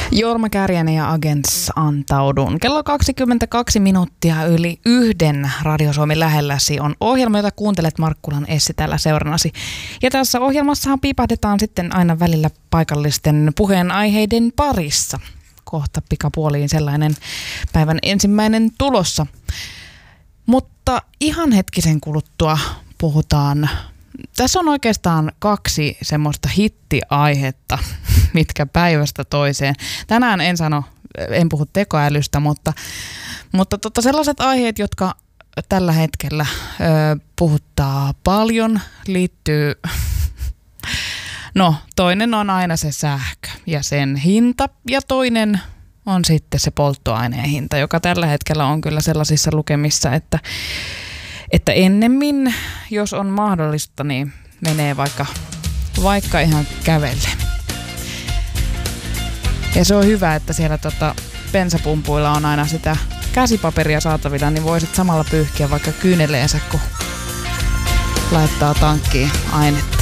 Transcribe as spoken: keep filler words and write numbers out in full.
Jorma Kärjänen ja Agents antaudun. Kello kaksikymmentäkaksi minuuttia yli yhden Radio Suomi lähelläsi on ohjelma, jota kuuntelet. Markkulan Essi täällä seurannasi. Ja tässä ohjelmassahan piipahdetaan sitten aina välillä paikallisten puheenaiheiden parissa. Kohta pikapuoliin sellainen päivän ensimmäinen tulossa. Mutta ihan hetkisen kuluttua puhutaan. Tässä on oikeastaan kaksi semmoista hittiaihetta, mitkä päivästä toiseen. Tänään en sano, en puhu tekoälystä, mutta, mutta tota sellaiset aiheet, jotka tällä hetkellä ö, puhuttaa paljon, liittyy, no toinen on aina se sähkö ja sen hinta ja toinen on sitten se polttoaineen hinta, joka tällä hetkellä on kyllä sellaisissa lukemissa, että Että ennemmin, jos on mahdollista, niin menee vaikka, vaikka ihan kävelle. Ja se on hyvä, että siellä tota bensapumpuilla on aina sitä käsipaperia saatavilla, niin voisit samalla pyyhkiä vaikka kyyneleensä, kun laittaa tankkiin ainetta.